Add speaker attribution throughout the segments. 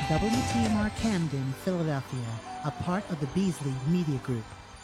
Speaker 1: WTMR Camden, Philadelphia, a part of the Beasley Media Group.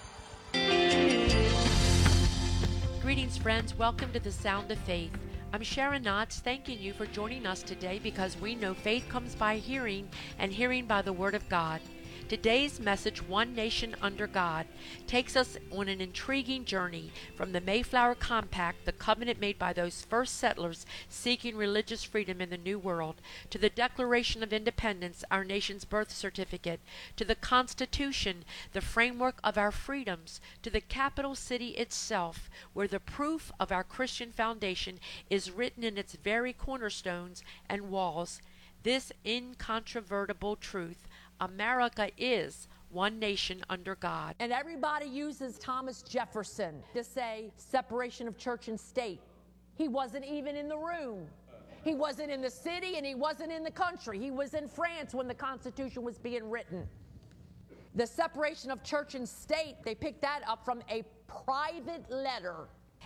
Speaker 2: Greetings, friends. Welcome to the Sound of Faith. I'm Sharon Knotts, thanking you for joining us today because we know faith comes by hearing and hearing by the Word of God. Today's message, One Nation Under God, takes us on an intriguing journey from the Mayflower Compact, the covenant made by those first settlers seeking religious freedom in the New World, to the Declaration of Independence, our nation's birth certificate, to the Constitution, the framework of our freedoms, to the capital city itself, where the proof of our Christian foundation is written in its very cornerstones and walls. This incontrovertible truth: America is one nation under God.
Speaker 3: And everybody uses Thomas Jefferson to say separation of church and state. He wasn't even in the room. He wasn't in the city and he wasn't in the country. He was in France when the Constitution was being written. The separation of church and state, they picked that up from a private letter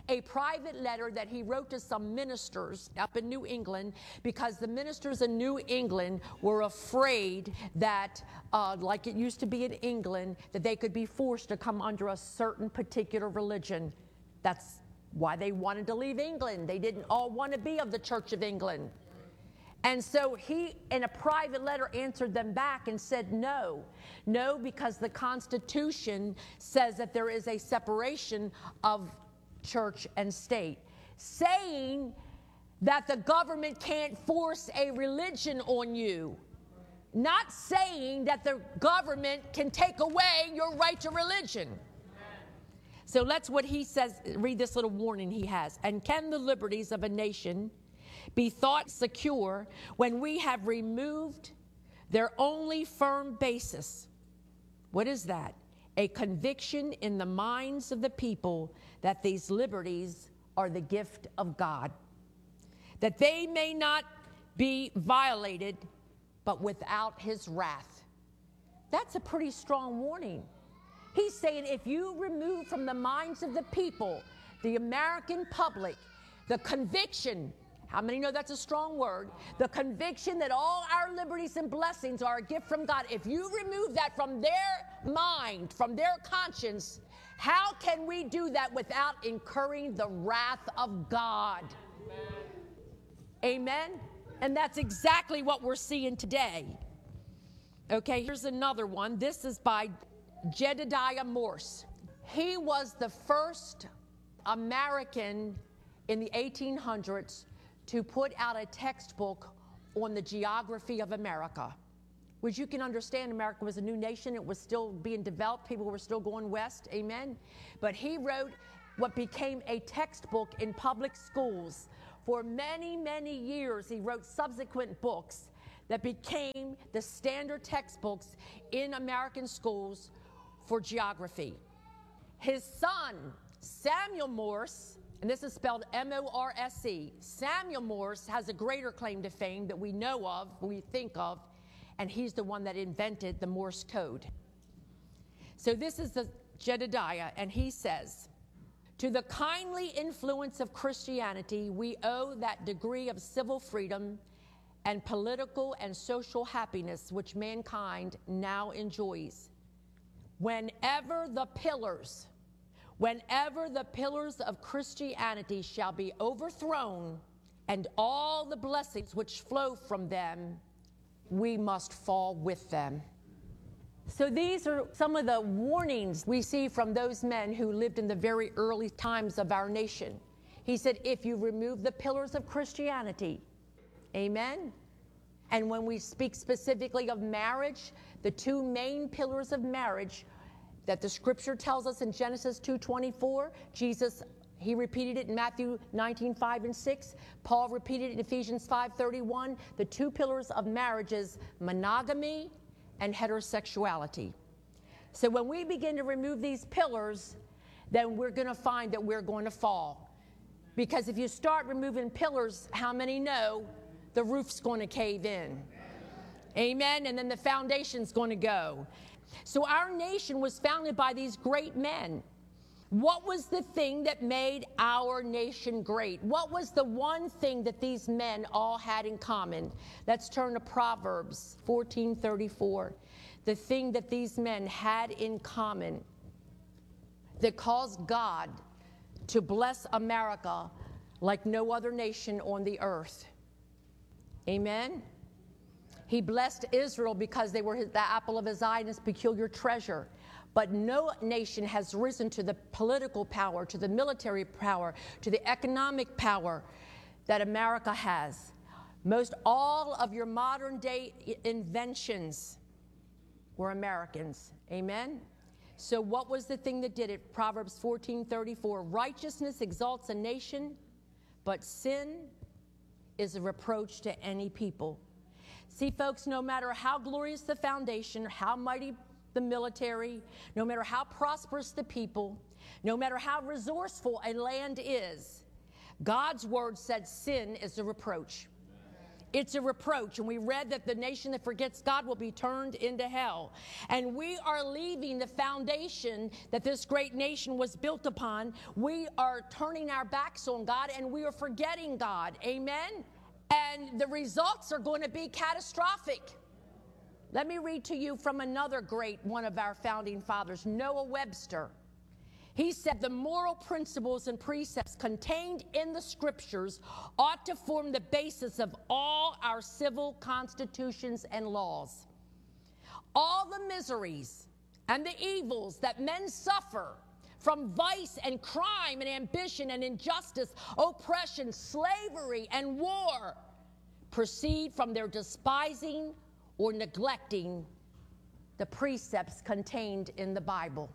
Speaker 3: that he wrote to some ministers up in New England, because the ministers in New England were afraid that, like it used to be in England, that they could be forced to come under a certain particular religion. That's why they wanted to leave England. They didn't all want to be of the Church of England. And so he, in a private letter, answered them back and said no, because the Constitution says that there is a separation of church and state, saying that the government can't force a religion on you, not saying that the government can take away your right to religion. So that's what he says. Read this little warning he has. And can the liberties of a nation be thought secure when we have removed their only firm basis? What is that? A conviction in the minds of the people that these liberties are the gift of God, that they may not be violated, but without his wrath. That's a pretty strong warning. He's saying if you remove from the minds of the people, the American public, the conviction, how many know that's a strong word? The conviction that all our liberties and blessings are a gift from God. If you remove that from their mind, from their conscience, how can we do that without incurring the wrath of God? Amen? And that's exactly what we're seeing today. Okay, here's another one. This is by Jedediah Morse. He was the first American in the 1800s to put out a textbook on the geography of America, which you can understand. America was a new nation. It was still being developed. People were still going west. Amen. But he wrote what became a textbook in public schools. For many, many years, he wrote subsequent books that became the standard textbooks in American schools for geography. His son, Samuel Morse, and this is spelled M-O-R-S-E. Samuel Morse has a greater claim to fame that we know of, we think of, and he's the one that invented the Morse code. So this is the Jedediah, and he says, to the kindly influence of Christianity, we owe that degree of civil freedom and political and social happiness which mankind now enjoys. Whenever the pillars of Christianity shall be overthrown, and all the blessings which flow from them, we must fall with them. So these are some of the warnings we see from those men who lived in the very early times of our nation. He said, if you remove the pillars of Christianity, amen? And when we speak specifically of marriage, the two main pillars of marriage that the scripture tells us in Genesis 2:24, Jesus, he repeated it in Matthew 19:5 and 6. Paul repeated it in Ephesians 5:31. The two pillars of marriage is monogamy and heterosexuality. So when we begin to remove these pillars, then we're going to find that we're going to fall. Because if you start removing pillars, how many know the roof's going to cave in? Amen. And then the foundation's going to go. So our nation was founded by these great men. What was the thing that made our nation great? What was the one thing that these men all had in common? Let's turn to Proverbs 14:34. The thing that these men had in common that caused God to bless America like no other nation on the earth. Amen? He blessed Israel because they were the apple of his eye and his peculiar treasure. But no nation has risen to the political power, to the military power, to the economic power that America has. Most all of your modern day inventions were Americans. Amen? So what was the thing that did it? Proverbs 14:34. Righteousness exalts a nation, but sin is a reproach to any people. See, folks, no matter how glorious the foundation, how mighty the military, no matter how prosperous the people, no matter how resourceful a land is, God's word said sin is a reproach. It's a reproach. And we read that the nation that forgets God will be turned into hell. And we are leaving the foundation that this great nation was built upon. We are turning our backs on God and we are forgetting God. Amen? And the results are going to be catastrophic. Let me read to you from another great one of our founding fathers, Noah Webster. He said the moral principles and precepts contained in the scriptures ought to form the basis of all our civil constitutions and laws. All the miseries and the evils that men suffer from vice and crime and ambition and injustice, oppression, slavery, and war proceed from their despising or neglecting the precepts contained in the Bible.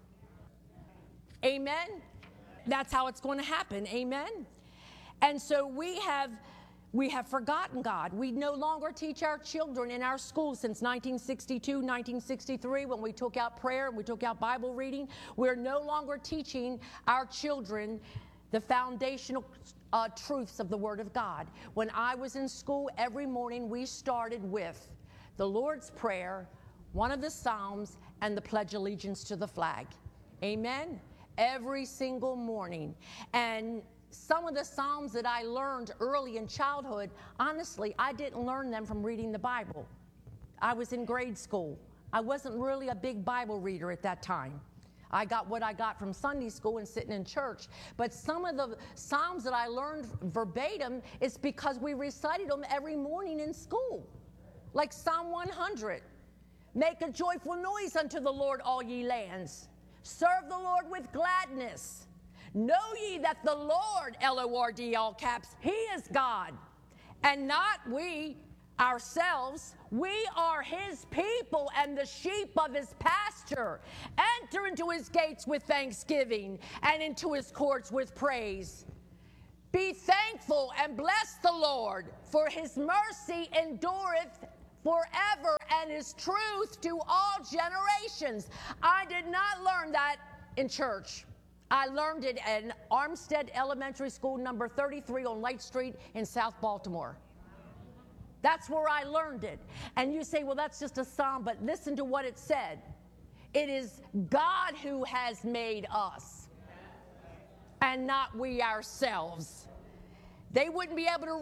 Speaker 3: Amen? That's how it's going to happen. Amen? And so we have forgotten God. We no longer teach our children in our schools since 1962, 1963, when we took out prayer and we took out Bible reading. We're no longer teaching our children the foundational truths of the Word of God. When I was in school, every morning we started with the Lord's Prayer, one of the Psalms, and the Pledge of Allegiance to the flag. Amen? Every single morning. And some of the Psalms that I learned early in childhood, honestly, I didn't learn them from reading the Bible. I was in grade school. I wasn't really a big Bible reader at that time. I got what I got from Sunday school and sitting in church. But some of the Psalms that I learned verbatim is because we recited them every morning in school. Like Psalm 100. Make a joyful noise unto the Lord, all ye lands. Serve the Lord with gladness. Know ye that the Lord, L-O-R-D, all caps, he is God, and not we ourselves. We are his people and the sheep of his pasture. Enter into his gates with thanksgiving and into his courts with praise. Be thankful and bless the Lord, for his mercy endureth forever, and his truth to all generations. I did not learn that in church. I learned it at Armstead Elementary School, number 33 on Light Street in South Baltimore. That's where I learned it. And you say, well, that's just a psalm, but listen to what it said. It is God who has made us, and not we ourselves. They wouldn't be able to